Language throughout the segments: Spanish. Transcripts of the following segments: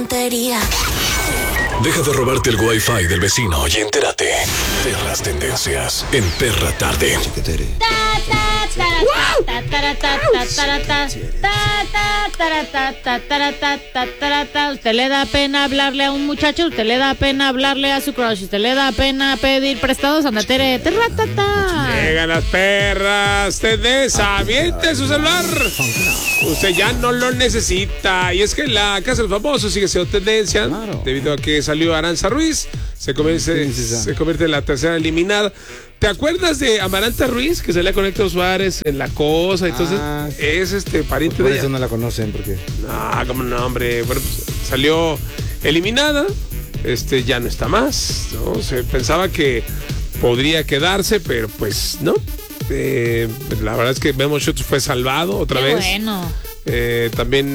tontería. Deja de robarte el wifi del vecino y entérate de las tendencias en Perra Tarde. Usted le da pena hablarle a un muchacho, usted le da pena hablarle a su crush, usted le da pena pedir prestados, andatere, Llegan las perras, tendencias, aviente su celular. Usted ya no lo necesita. Y es que la Casa de los Famosos sigue siendo tendencia, debido a que salió Aranza Ruiz, se convierte en la tercera eliminada. ¿Te acuerdas de Amaranta Ruiz, que salía con Héctor Suárez en La Cosa? Entonces, es pariente por de ella. eso no la conocen, porque... No, cómo no, hombre. Bueno, pues, salió eliminada, ya no está más, ¿no? Se pensaba que podría quedarse, pero pues no. La verdad es que Memo Schutz fue salvado otra vez. Bueno. También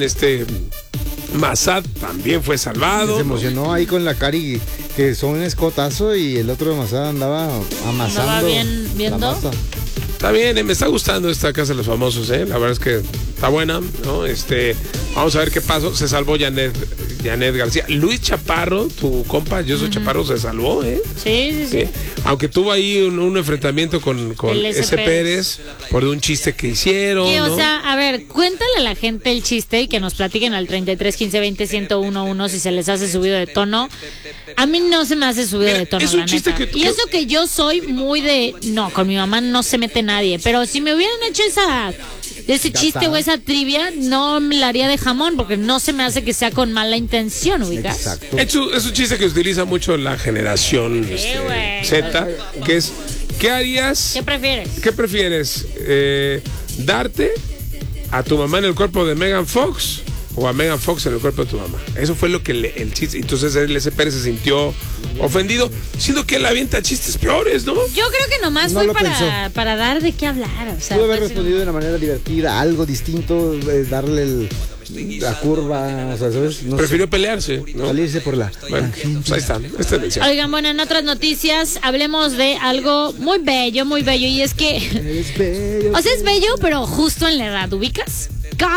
Massad también fue salvado. Se emocionó ahí con la Cari, que son un escotazo, y el otro de Massad andaba amasando. ¿Andaba bien viendo? Está bien, me está gustando esta Casa de los Famosos, La verdad es que está buena, ¿no? Vamos a ver qué pasó. Se salvó Janet García. Luis Chaparro, tu compa, yo soy Chaparro, se salvó, Sí. Aunque tuvo ahí un enfrentamiento con ese Pérez por un chiste que hicieron. Sí, ¿no? o sea, a ver, cuéntale a la gente el chiste y que nos platiquen al 33 15 20 1011 si se les hace subido de tono. A mí no se me hace subido de tono, es un la chiste neta. que Y eso que yo soy muy de... No, con mi mamá no se mete nadie, pero si me hubieran hecho ese chiste o esa trivia, no me la haría de jamón, porque no se me hace que sea con mala intención, ¿ubicas? Exacto. Es un chiste que utiliza mucho la generación Z, que es, ¿qué harías? ¿Qué prefieres? ¿Qué prefieres? ¿Darte a tu mamá en el cuerpo de Megan Fox o a Megan Fox en el cuerpo de tu mamá? Eso fue lo que el chiste. Entonces ese Pérez se sintió ofendido, siendo que él avienta chistes peores, ¿no? Yo creo que nomás No fue lo pensó. para dar de qué hablar. O sea, Pudo haber pues, respondido de una manera divertida, algo distinto, darle la curva, o sea, ¿sabes? No Prefirió sé, pelearse, ¿no? salirse por la... Bueno, pues ahí está. Esta es la Oigan, bueno, en otras noticias hablemos de algo muy bello, y es que... Es bello. O sea, es bello, pero justo en la edad, ¿ubicas?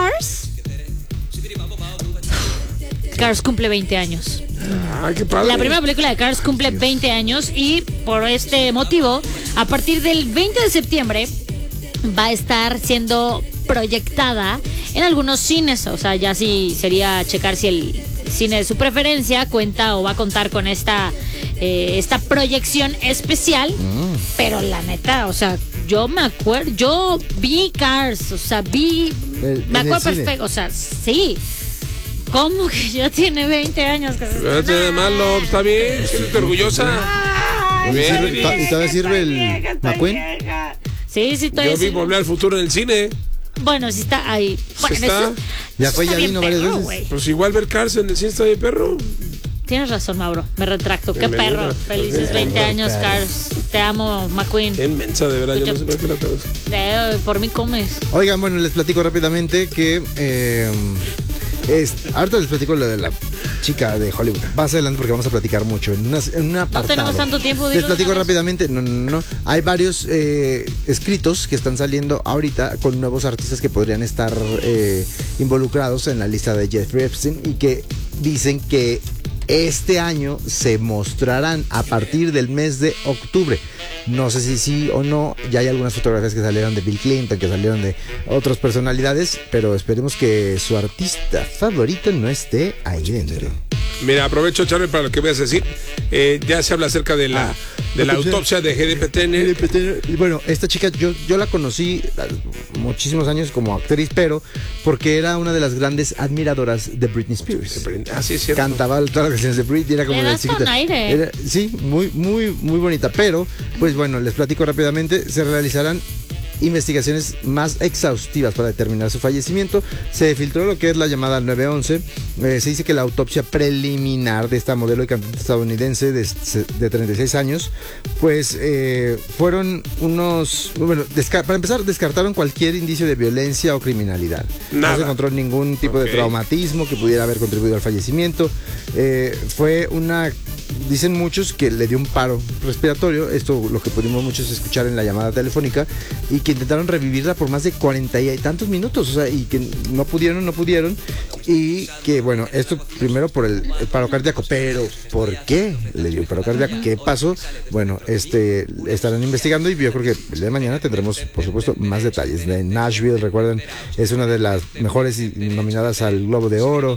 Cars cumple 20 años. Ay, qué padre. La primera película de Cars cumple 20 años y por este motivo, a partir del 20 de septiembre va a estar siendo proyectada en algunos cines. O sea, ya sí sería checar si el cine de su preferencia cuenta o va a contar con esta proyección especial. Pero la neta, o sea, yo me acuerdo, yo vi Cars, o sea, me acuerdo perfecto, o sea, sí. ¿Cómo que ya tiene 20 años? Que No tiene de malo, está bien, siéntete orgullosa. ¿Y todavía sirve el McQueen? Sí, todavía Yo vi sí. Volver al Futuro en el cine. Bueno, sí está ahí. Bueno, está. Ya fue, ya bien vino varias perro, veces. güey. Pues igual ver Cars en el cine está de perro. Tienes razón, Mauro. Me retracto. Qué Bienvenida. perro. Felices 20 años, Cars. Te amo, McQueen. Qué inmensa, de verdad, yo no sé por qué la tengo. Por mí comes. Oigan, bueno, les platico rápidamente que... ahorita les platico lo de la chica de Hollywood. Más adelante porque vamos a platicar mucho en un apartado. No tenemos tanto tiempo. Les platico rápidamente. No. Hay varios escritos que están saliendo ahorita con nuevos artistas que podrían estar involucrados en la lista de Jeffrey Epstein y que dicen que este año se mostrarán a partir del mes de octubre. No sé si sí o no. Ya hay algunas fotografías que salieron de Bill Clinton, que salieron de otras personalidades, pero esperemos que su artista favorito no esté ahí dentro. Mira, aprovecho, Charlie, para lo que voy a decir. Ya se habla acerca de la autopsia de GDP Tenner. Y bueno, esta chica yo la conocí muchísimos años como actriz, pero porque era una de las grandes admiradoras de Britney Spears. Sí, es cierto. Cantaba todas las canciones de Britney, era como Le la das chiquita. con aire. Sí, muy bonita. Pero, pues bueno, les platico rápidamente. Se realizarán investigaciones más exhaustivas para determinar su fallecimiento. Se filtró lo que es la llamada 911. Se dice que la autopsia preliminar de esta modelo y cantante estadounidense de 36 años, pues fueron unos... Bueno, para empezar, descartaron cualquier indicio de violencia o criminalidad. Nada. No se encontró ningún tipo de traumatismo que pudiera haber contribuido al fallecimiento. Fue una... Dicen muchos que le dio un paro respiratorio, esto lo que pudimos muchos escuchar en la llamada telefónica, y que intentaron revivirla por más de 40 y tantos minutos, o sea, y que no pudieron, Y que bueno, esto primero por el paro cardíaco, pero ¿por qué le dio el paro cardíaco? ¿Qué pasó? Bueno, estarán investigando y yo creo que el día de mañana tendremos, por supuesto, más detalles. De Nashville, recuerden, es una de las mejores nominadas al Globo de Oro.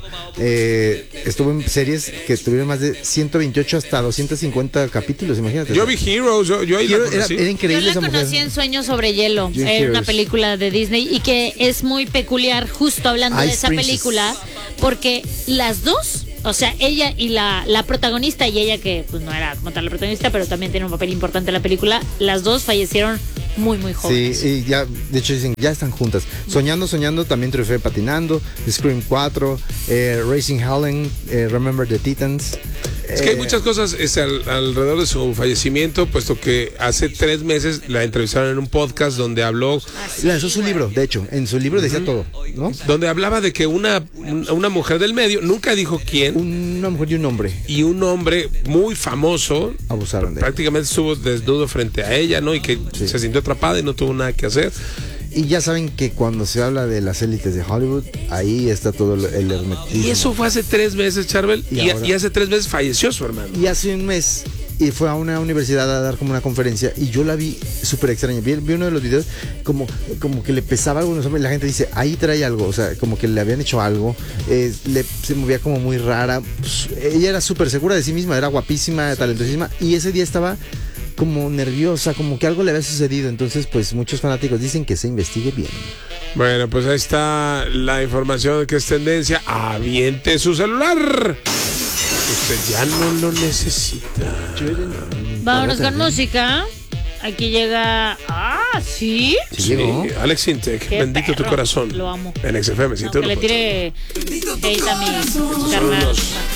Estuvo en series que tuvieron más de 128 hasta 250 capítulos, imagínate. Yo vi Heroes, yo ahí era increíble Yo la esa mujer. conocí en Sueños sobre Hielo, era una película de Disney y que es muy peculiar justo hablando de Ice esa Princess. película, porque las dos, o sea, ella y la protagonista y ella que pues no era como tal la protagonista, pero también tiene un papel importante en la película, las dos fallecieron muy jóvenes. Sí, y ya, de hecho dicen, ya están juntas. Soñando, también triunfé patinando, Scream 4, Racing Helen, Remember the Titans. Es que hay muchas cosas alrededor de su fallecimiento, puesto que hace 3 meses la entrevistaron en un podcast donde habló... Lanzó su libro, de hecho, en su libro decía todo, ¿no? Donde hablaba de que una mujer del medio, nunca dijo quién, Una mujer y un hombre y un hombre muy famoso abusaron de él. prácticamente estuvo desnudo frente a ella, ¿no? Y que se sintió atrapada y no tuvo nada que hacer. Y ya saben que cuando se habla de las élites de Hollywood, ahí está todo el hermetismo. Y eso fue hace 3 meses, Charbel, y hace 3 meses falleció su hermano. Y hace un mes y fue a una universidad a dar como una conferencia y yo la vi súper extraña. Vi uno de los videos como que le pesaba a algunos hombres. La gente dice, ahí trae algo, o sea, como que le habían hecho algo. Se movía como muy rara. Pues, ella era súper segura de sí misma, era guapísima, talentosísima, y ese día estaba como nerviosa, como que algo le había sucedido. Entonces, pues muchos fanáticos dicen que se investigue bien. Bueno, pues ahí está la información que es tendencia. Aviente su celular. Usted ya no lo necesita. Vámonos con música. Aquí llega... ¿sí? Sí, Alex Sintek, Qué bendito tu perro. corazón. Lo amo. En XFM, sí, Aunque le tire hate a mi carnal.